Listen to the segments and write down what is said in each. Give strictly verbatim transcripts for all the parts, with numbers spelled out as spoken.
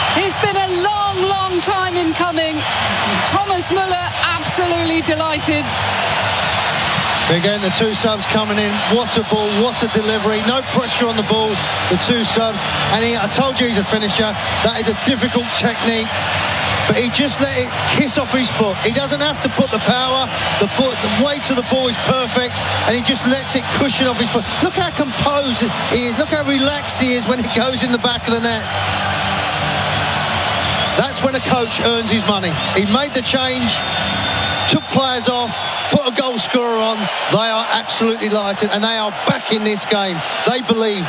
It's been a long, long time in coming. Thomas Müller absolutely delighted. Again, the two subs coming in. What a ball, what a delivery. No pressure on the ball, the two subs. And he, I told you he's a finisher. That is a difficult technique. But he just let it kiss off his foot. He doesn't have to put the power. The, foot, the weight of the ball is perfect. And he just lets it cushion off his foot. Look how composed he is. Look how relaxed he is when it goes in the back of the net. That's when a coach earns his money. He made the change, took players off, put a goal scorer on. They are absolutely delighted, and they are back in this game. They believe.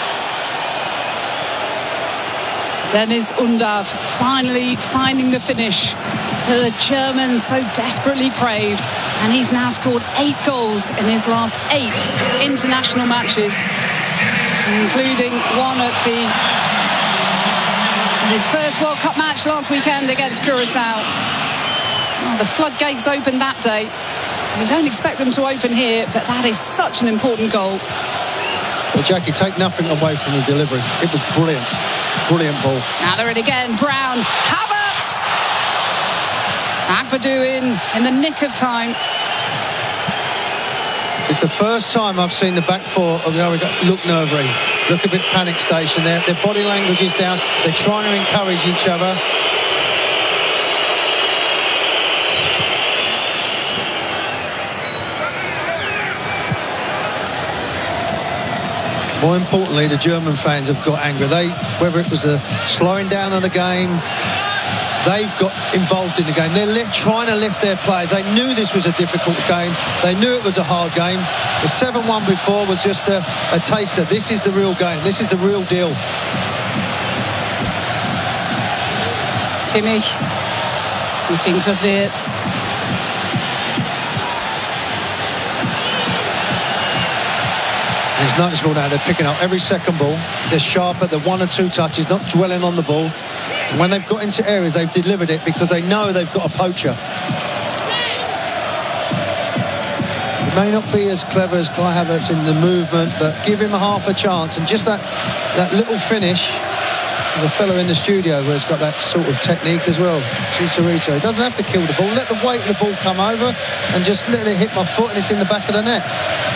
Dennis Undav finally finding the finish that the Germans so desperately craved, and he's now scored eight goals in his last eight international matches, including one at the his first World Cup match last weekend against Curacao. Well, the floodgates opened that day. We don't expect them to open here, but that is such an important goal. Well, Jackie, take nothing away from the delivery. It was brilliant. Brilliant ball. Now they're in again. Brown. Havertz. Agbadou in, in the nick of time. It's the first time I've seen the back four of the Oregon look nerve-wracking. Look a bit panic station there. Their body language is down. They're trying to encourage each other. More importantly, the German fans have got angry. They, whether it was a slowing down of the game, they've got involved in the game. They're lit, trying to lift their players. They knew this was a difficult game. They knew it was a hard game. The seven one before was just a, a taster. This is the real game. This is the real deal. Kimmich looking for Wirtz. It's noticeable now they're picking up every second ball. They're sharper, they're one or two touches, not dwelling on the ball. And when they've got into areas, they've delivered it because they know they've got a poacher. He may not be as clever as Kai Havertz in the movement, but give him a half a chance. And just that, that little finish. There's a fellow in the studio who's got that sort of technique as well. Chicharito. He doesn't have to kill the ball. Let the weight of the ball come over and just let it hit my foot and it's in the back of the net.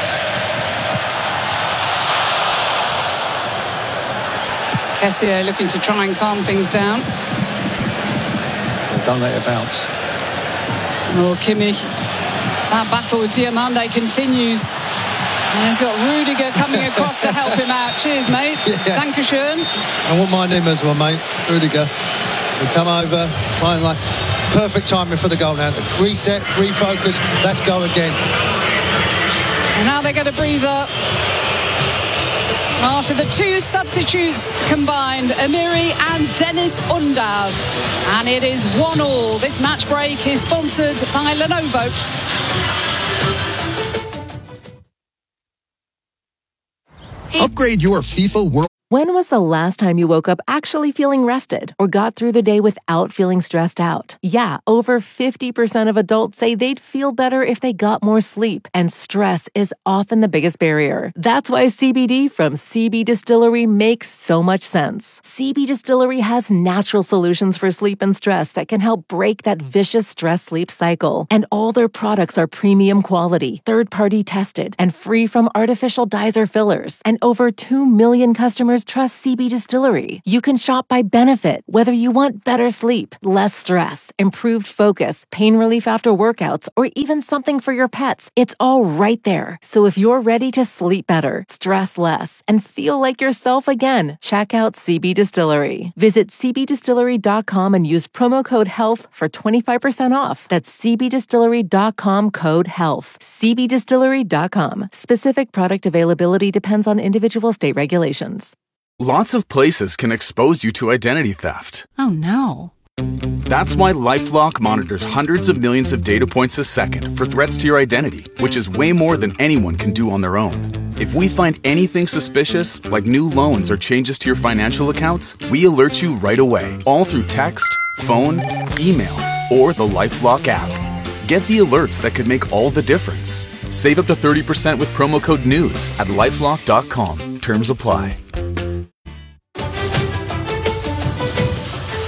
Kessié looking to try and calm things down. Don't let it bounce. Oh, Kimmich. That battle with Diomande continues. And he's got Rudiger coming across to help him out. Cheers, mate. Yeah. Dankeschön. I wouldn't mind him as well, mate. Rudiger. He'll come over, playing like perfect timing for the goal now. Reset, refocus, let's go again. And now they get a breather. After the two substitutes combined, Amiri and Dennis Undav. And it is one all. This match break is sponsored by Lenovo. Upgrade your FIFA World. When was the last time you woke up actually feeling rested or got through the day without feeling stressed out? Yeah, over fifty percent of adults say they'd feel better if they got more sleep, and stress is often the biggest barrier. That's why C B D from C B Distillery makes so much sense. C B Distillery has natural solutions for sleep and stress that can help break that vicious stress-sleep cycle. And all their products are premium quality, third-party tested, and free from artificial dyes or fillers. And over two million customers trust C B Distillery. You can shop by benefit, whether you want better sleep, less stress, improved focus, pain relief after workouts, or even something for your pets. It's all right there. So if you're ready to sleep better, stress less, and feel like yourself again, check out C B Distillery. Visit c b distillery dot com and use promo code HEALTH for twenty-five percent off. That's c b distillery dot com code HEALTH. c b distillery dot com. Specific product availability depends on individual state regulations. Lots of places can expose you to identity theft. Oh no. That's why LifeLock monitors hundreds of millions of data points a second for threats to your identity, which is way more than anyone can do on their own. If we find anything suspicious, like new loans or changes to your financial accounts, we alert you right away, all through text, phone, email, or the LifeLock app. Get the alerts that could make all the difference. Save up to thirty percent with promo code NEWS at lifelock dot com. Terms apply.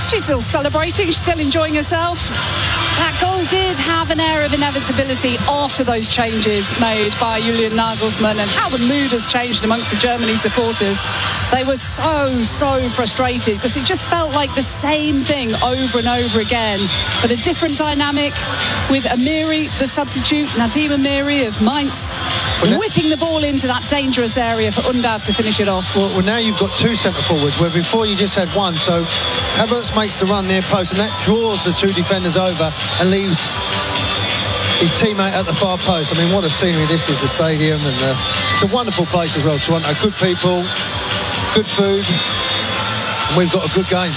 She's still celebrating, she's still enjoying herself. That goal did have an air of inevitability after those changes made by Julian Nagelsmann, and how the mood has changed amongst the Germany supporters. They were so, so frustrated because it just felt like the same thing over and over again, but a different dynamic with Amiri, the substitute, Nadim Amiri of Mainz, well, now, whipping the ball into that dangerous area for Undav to finish it off. Well, well, now you've got two centre-forwards, where before you just had one, so Havertz makes the run near post, and that draws the two defenders over and leaves his teammate at the far post. I mean, what a scenery this is, the stadium, and uh, it's a wonderful place as well, Toronto. Good people, good food, and we've got a good game.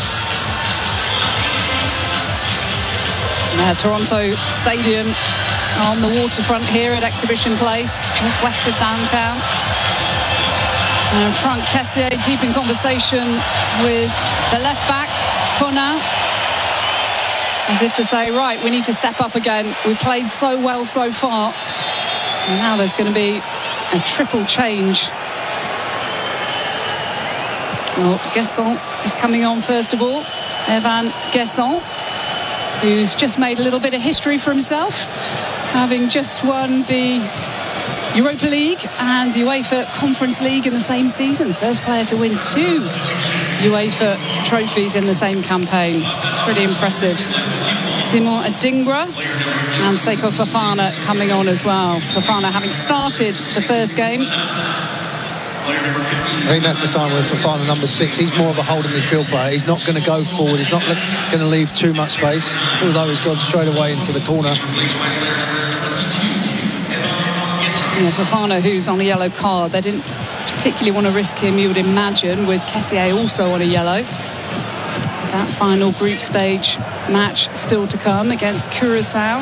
Uh, Toronto Stadium on the waterfront here at Exhibition Place, just west of downtown. And Franck Kessié deep in conversation with the left back, Conan, as if to say, right, we need to step up again. We've played so well so far. And now there's going to be a triple change. Well, Guessant is coming on first of all. Evan Guessant, who's just made a little bit of history for himself, having just won the Europa League and the UEFA Conference League in the same season. First player to win two UEFA trophies in the same campaign. Pretty impressive. Simon Adingra and Seko Fofana coming on as well. Fofana having started the first game. I think that's the sign with Fofana, number six. He's more of a holding midfield player. He's not going to go forward. He's not going to leave too much space, although he's gone straight away into the corner. Yeah, Fofana, who's on a yellow card, they didn't particularly want to risk him, you would imagine, with Kessié also on a yellow. That final group stage match still to come against Curaçao.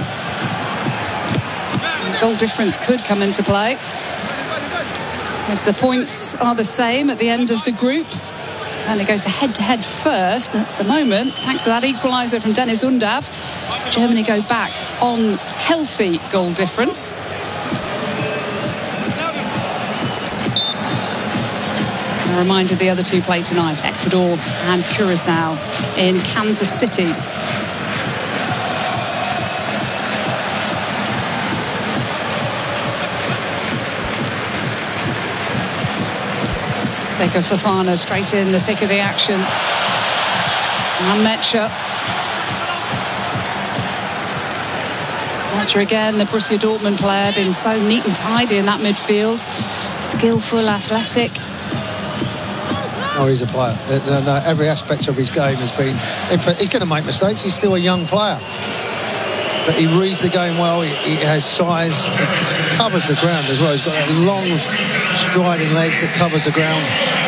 The goal difference could come into play if the points are the same at the end of the group, and it goes to head-to-head first. And at the moment, thanks to that equaliser from Deniz Undav, Germany go back on healthy goal difference. A reminder, the other two play tonight, Ecuador and Curaçao in Kansas City. Seko Fofana straight in the thick of the action. And Metscher. Metscher again, the Borussia Dortmund player, being so neat and tidy in that midfield. Skillful, athletic. Oh, he's a player. Uh, no, every aspect of his game has been... He's going to make mistakes. He's still a young player. But he reads the game well. He, he has size. He covers the ground as well. He's got that long, striding legs that covers the ground.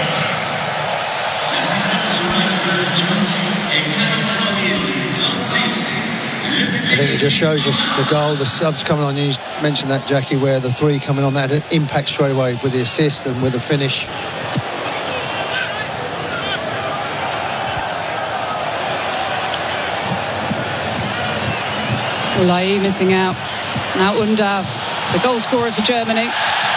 I think it just shows us the goal, the subs coming on. You mentioned that, Jackie, where the three coming on, that impact straight away with the assist and with the finish. Lai missing out. Now Undav, the goal scorer for Germany.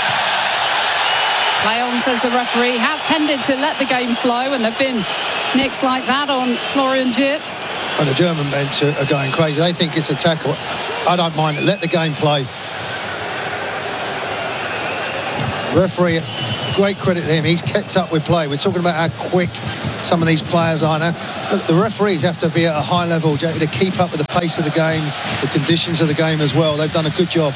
Play on, says the referee. Has tended to let the game flow, and there have been nicks like that on Florian Wirtz. And the German bench are going crazy. They think it's a tackle. I don't mind it. Let the game play. Referee, great credit to him. He's kept up with play. We're talking about how quick some of these players are now. Look, the referees have to be at a high level to keep up with the pace of the game, the conditions of the game as well. They've done a good job.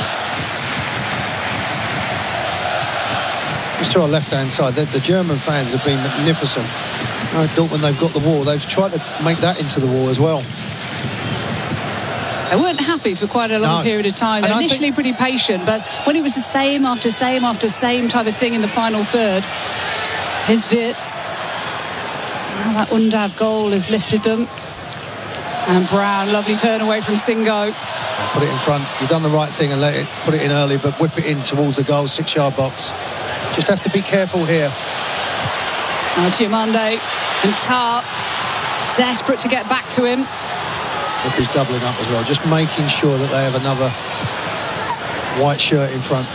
Just to our left-hand side, the, the German fans have been magnificent. I thought when they've got the wall, they've tried to make that into the wall as well. They weren't happy for quite a long no. period of time. They're initially think... pretty patient, but when it was the same after same after same type of thing in the final third, his Wirtz. Now that Undav goal has lifted them. And Brown, lovely turn away from Singo. Put it in front. You've done the right thing and let it put it in early, but whip it in towards the goal, six-yard box. Just have to be careful here. Now Diomande and Tar desperate to get back to him. Look who's doubling up as well, just making sure that they have another white shirt in front.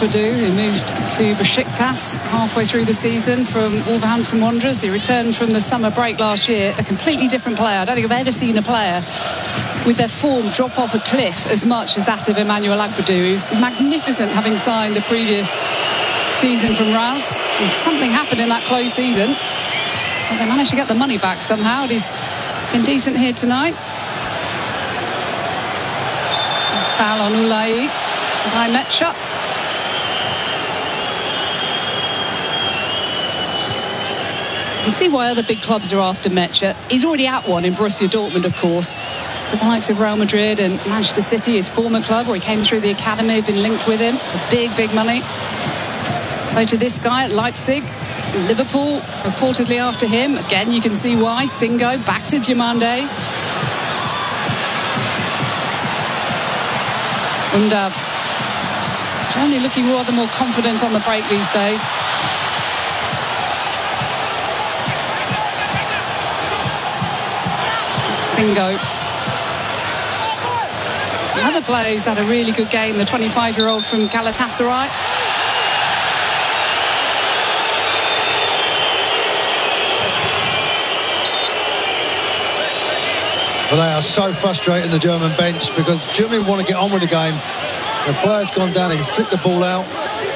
Agbadou, who moved to Besiktas halfway through the season from Wolverhampton Wanderers. He returned from the summer break last year, a completely different player. I don't think I've ever seen a player with their form drop off a cliff as much as that of Emmanuel Agbadou, who's magnificent, having signed the previous season from Raz. And something happened in that close season. But they managed to get the money back somehow. And he's been decent here tonight. Foul on Ulai by Metcha. You see why other big clubs are after Metcha. He's already at one in Borussia Dortmund, of course, with the likes of Real Madrid and Manchester City, his former club, where he came through the academy, been linked with him for big, big money. So to this guy at Leipzig, Liverpool reportedly after him. Again, you can see why. Singo back to Diomande. Undav. Germany looking rather more confident on the break these days. Singo. Another player who's had a really good game, the twenty-five-year-old from Galatasaray. Well, they are so frustrated, the German bench, because Germany want to get on with the game. The player's gone down, he flicked the ball out.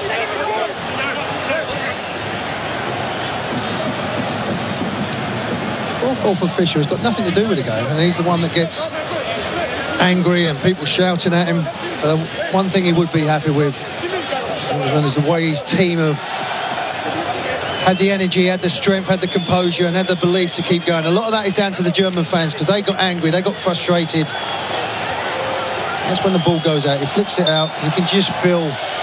Fourth official has got nothing to do with the game, and he's the one that gets angry and people shouting at him. But one thing he would be happy with is the way his team have had the energy, had the strength, had the composure, and had the belief to keep going. A lot of that is down to the German fans, because they got angry, they got frustrated. That's when the ball goes out. He flicks it out, because you can just feel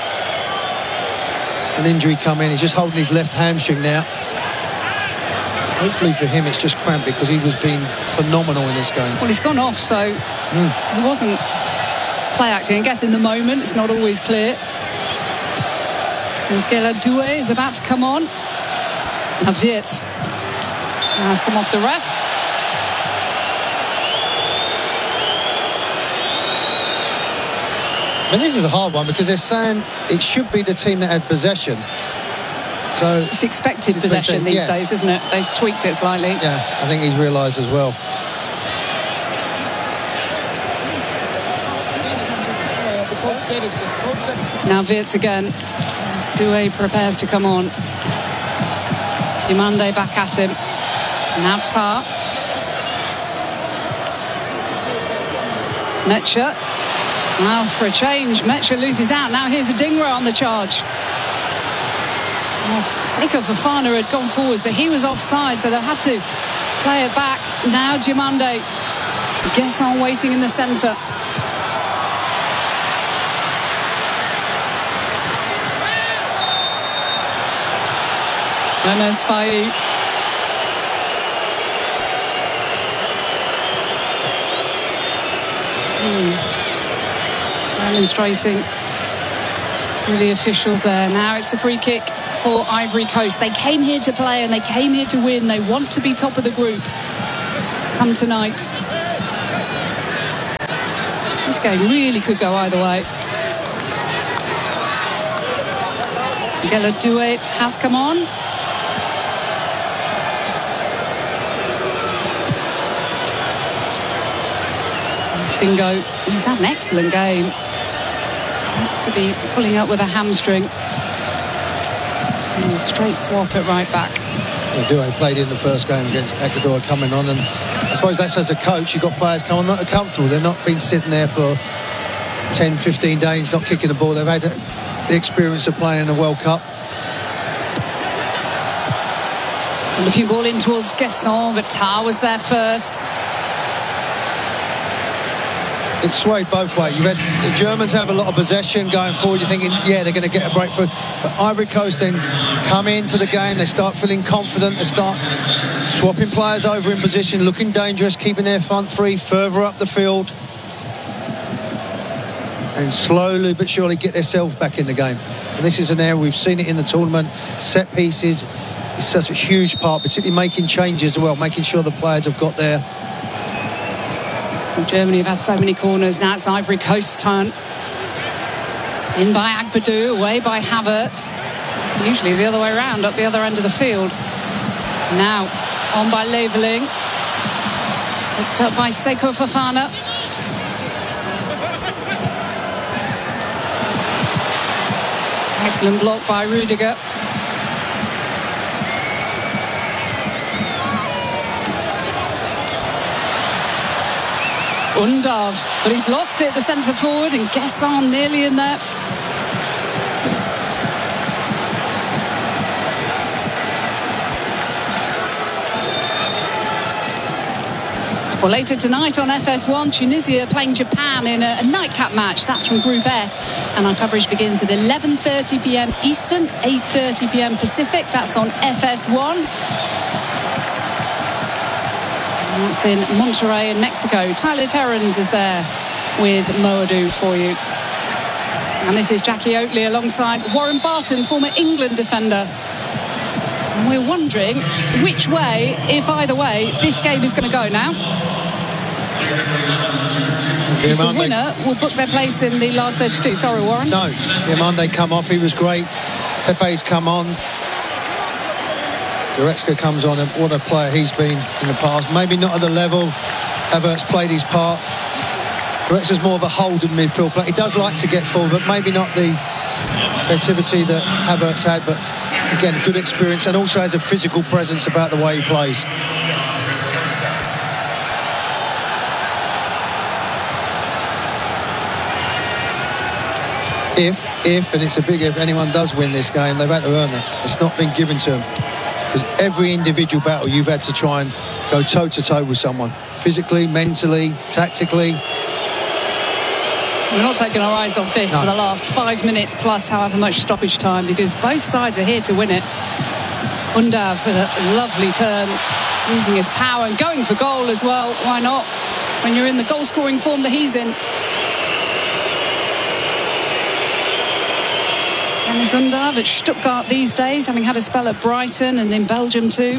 an injury come in. He's just holding his left hamstring now. Hopefully for him it's just cramped, because he was being phenomenal in this game. Well, he's gone off, so mm. he wasn't play acting. I guess in the moment it's not always clear. As Geladue is about to come on. Now Wirtz has come off the ref. And this is a hard one, because they're saying it should be the team that had possession. So it's expected possession these yeah. days, isn't it? They've tweaked it slightly. Yeah, I think he's realised as well. Now Wirtz again. Doué prepares to come on. Diomande back at him. Now Tar. Metcha. Now for a change, Metcha loses out. Now here's Adingra on the charge. Oh, Seko Fofana had gone forwards, but he was offside, so they've had to play it back. Now Diomande. Guesson waiting in the centre. Enes Faye. Hmm. Demonstrating with the officials there. Now it's a free kick for Ivory Coast. They came here to play and they came here to win. They want to be top of the group come tonight. This game really could go either way. Geladue has come on. Singo, who's had an excellent game. To be pulling up with a hamstring. And a straight swap at right back. Yeah, Doué played in the first game against Ecuador coming on, and I suppose that's as a coach, you've got players coming that are comfortable. They're not been sitting there for ten, fifteen days, not kicking the ball. They've had the experience of playing in the World Cup. Looking ball in towards Guesson, but Tar was there first. It's swayed both ways. You've had the Germans have a lot of possession going forward. You're thinking, yeah, they're going to get a breakthrough. But Ivory Coast then come into the game. They start feeling confident. They start swapping players over in position, looking dangerous, keeping their front three further up the field. And slowly but surely get themselves back in the game. And this is an area we've seen it in the tournament. Set pieces is such a huge part, particularly making changes as well, making sure the players have got there. Germany have had so many corners. Now it's Ivory Coast's turn. In by Agbadou, away by Havertz. Usually the other way around, up the other end of the field. Now, on by Leveling. Picked up by Seko Fofana. Excellent block by Rudiger. Undav, but he's lost it, the centre forward, and Guesson nearly in there. Well, later tonight on F S one, Tunisia playing Japan in a, a nightcap match. That's from Group F, and our coverage begins at eleven thirty p m Eastern, eight thirty p m Pacific. That's on F S one. That's in Monterrey in Mexico. Tyler Terrans is there with Moadou for you. And this is Jackie Oatley alongside Warren Barton, former England defender. And we're wondering which way, if either way, this game is going to go now. The winner will book their place in the last thirty-two. Sorry, Warren. No, Diomande come off. He was great. Pepe's come on. Goretzka comes on, and what a player he's been in the past. Maybe not at the level. Havertz played his part. Goretzka's more of a holding midfield player. He does like to get forward, but maybe not the creativity that Havertz had. But again, good experience, and also has a physical presence about the way he plays. If, if, and it's a big if, anyone does win this game, they've had to earn it. It's not been given to them. Because every individual battle, you've had to try and go toe-to-toe with someone. Physically, mentally, tactically. We're not taking our eyes off this no. for the last five minutes plus however much stoppage time, because both sides are here to win it. Undav with a lovely turn, using his power and going for goal as well. Why not? When you're in the goal-scoring form that he's in. Dennis Undav at Stuttgart these days, having had a spell at Brighton and in Belgium too.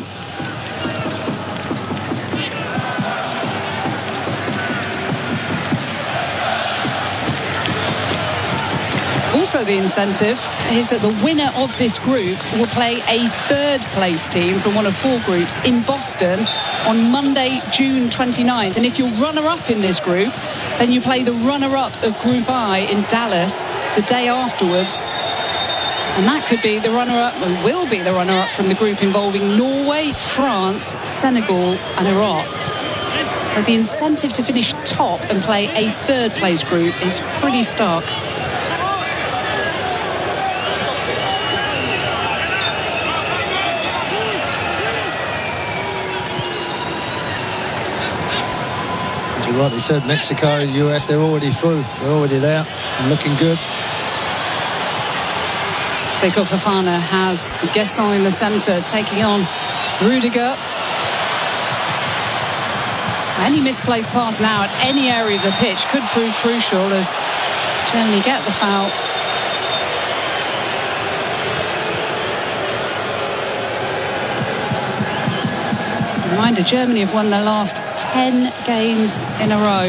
Also, the incentive is that the winner of this group will play a third place team from one of four groups in Boston on Monday, June twenty-ninth. And if you're runner-up in this group, then you play the runner-up of Group I in Dallas the day afterwards. And that could be the runner-up, or will be the runner-up from the group involving Norway, France, Senegal and Iraq. So the incentive to finish top and play a third place group is pretty stark. As you rightly said, Mexico, U S, they're already through. They're already there and looking good. Seko Fofana has Guesson in the centre, taking on Rudiger. Any misplaced pass now at any area of the pitch could prove crucial as Germany get the foul. Reminder, Germany have won their last ten games in a row.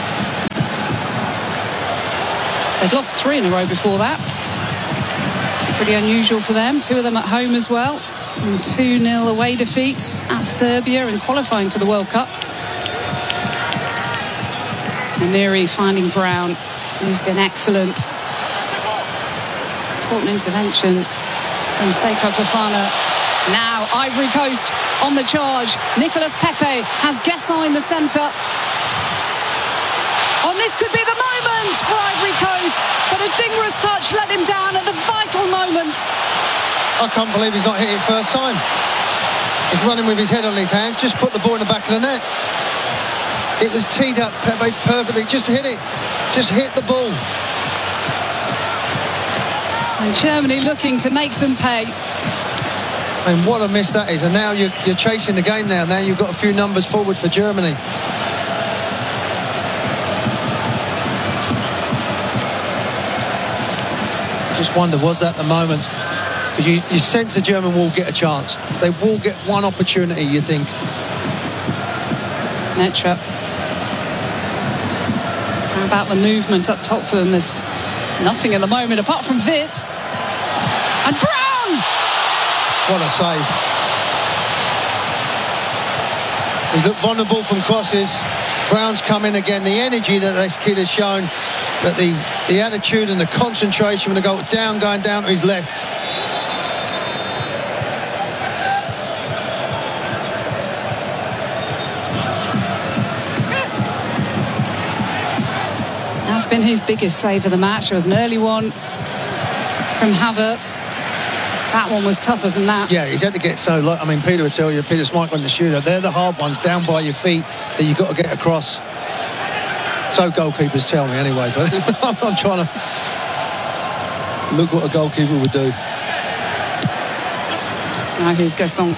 They'd lost three in a row before that. Pretty unusual for them. Two of them at home as well. two nil away defeats at Serbia in qualifying for the World Cup. Amiri finding Brown, who's been excellent. Important intervention from Seko Fofana. Now Ivory Coast on the charge. Nicolas Pepe has Guesson in the centre. And this could be the moment for Ivory Coast, but a Dingra's touch let him down at the vital moment. I can't believe he's not hit it first time. He's running with his head on his hands, just put the ball in the back of the net. It was teed up, Pepe, perfectly, just hit it. Just hit the ball. And Germany looking to make them pay. I mean, what a miss that is. And now you're, you're chasing the game now. Now you've got a few numbers forward for Germany. Just wonder, was that the moment? Because you, you sense the German will get a chance. They will get one opportunity, you think. Metra. How about the movement up top for them? There's Nothing at the moment apart from Wits. And Brown! What a save. He's looked vulnerable from crosses. Brown's come in again. The energy that this kid has shown, that the, the attitude and the concentration when they go down, going down to his left. That's been his biggest save of the match. It was an early one from Havertz. That one was tougher than that. Yeah, he's had to get so low. I mean, Peter will tell you, Peter Schmeichel in the shooter, they're the hard ones down by your feet that you've got to get across. So goalkeepers tell me anyway, but I'm, I'm trying to look what a goalkeeper would do. Now here's Gasson.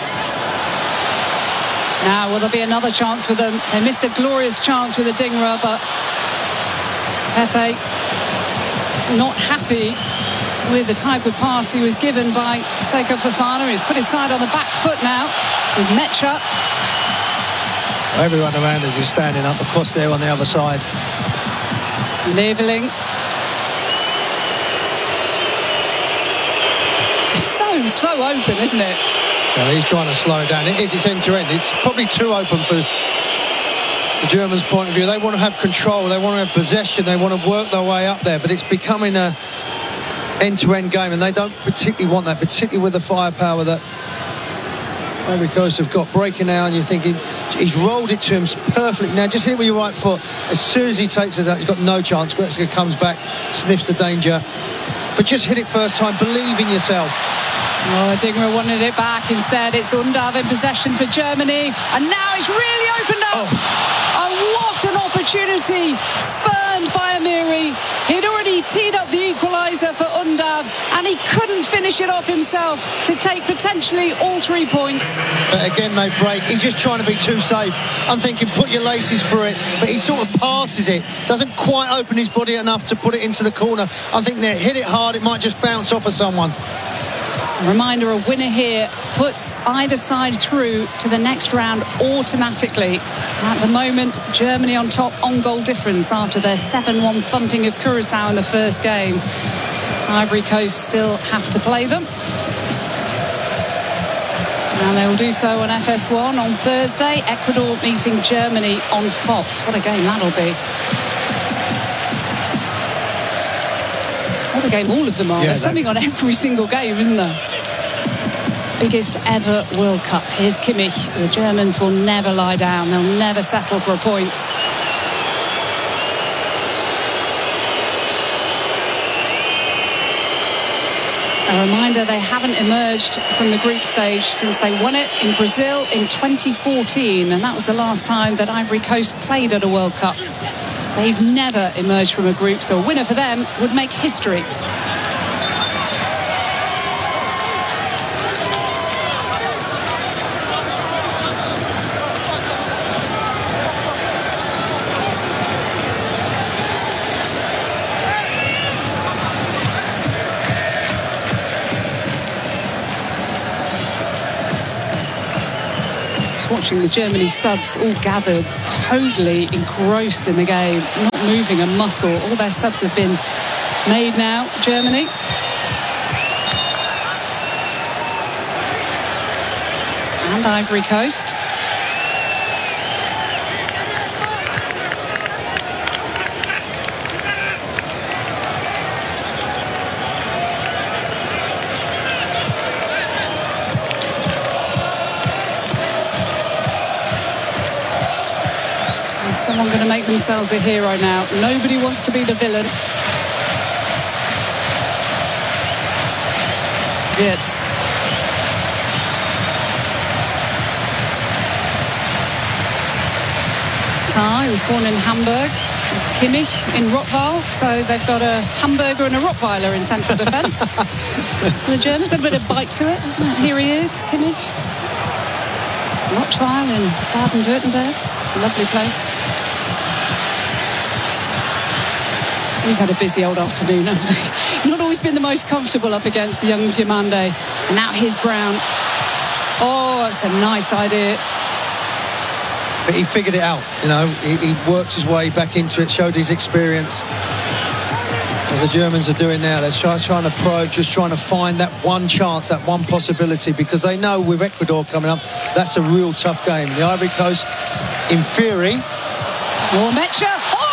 Now will there be another chance for them? They missed a glorious chance with Adingra, but Pepe not happy with the type of pass he was given by Seko Fofana. He's put his side on the back foot now with Mecha. Everyone around us is standing up across there on the other side. Leveling. It's so, so open, isn't it? Yeah, he's trying to slow it down. It is, it's end to end. It's probably too open for the Germans' point of view. They want to have control, they want to have possession, they want to work their way up there, but it's becoming a end-to-end game, and they don't particularly want that, particularly with the firepower that Ivory Coast have got. Breaking now, and you're thinking he's rolled it to him perfectly. Now just hit it with your right foot. As soon as he takes it out, he's got no chance. Goretzka comes back, sniffs the danger, but just hit it first time. Believe in yourself. Oh, Adingra wanted it back. Instead, it's Undav in possession for Germany, and now it's really opened up. Oh. Oh, what an opportunity spurned by Amiri. He'd already teed up the equaliser for Undav, and he couldn't finish it off himself to take potentially all three points. But again, they break. He's just trying to be too safe. I'm thinking, put your laces through it, but he sort of passes it. Doesn't quite open his body enough to put it into the corner. I'm thinking they hit it hard. It might just bounce off of someone. A reminder, a winner here puts either side through to the next round automatically. At the moment, Germany on top on goal difference after their seven one thumping of Curaçao in the first game. Ivory Coast still have to play them. And they will do so on F S one on Thursday. Ecuador meeting Germany on Fox. What a game that'll be. What a game all of them are. Yeah, There's something on every single game, isn't there? Biggest ever World Cup. Here's Kimmich. The Germans will never lie down. They'll never settle for a point. A reminder, they haven't emerged from the group stage since they won it in Brazil in twenty fourteen, and that was the last time that Ivory Coast played at a World Cup. They've never emerged from a group, so a winner for them would make history. Watching the Germany subs all gathered, totally engrossed in the game, not moving a muscle. All their subs have been made now, Germany. And Ivory Coast. Someone going to make themselves a hero now. Nobody wants to be the villain. Wirtz. Tah, who was born in Hamburg. Kimmich in Rottweil. So they've got a hamburger and a Rottweiler in central defence. The Germans got a bit of bite to it, isn't it? Here he is, Kimmich. Rottweil in Baden-Württemberg. Lovely place. He's had a busy old afternoon, hasn't he? Not always been the most comfortable up against the young Diomande. And now here's Brown. Oh, it's a nice idea. But he figured it out, you know. He, he worked his way back into it, showed his experience. as the Germans are doing now. They're try, trying to probe, just trying to find that one chance, that one possibility, because they know with Ecuador coming up, that's a real tough game. The Ivory Coast, in theory... Warmecha. Oh!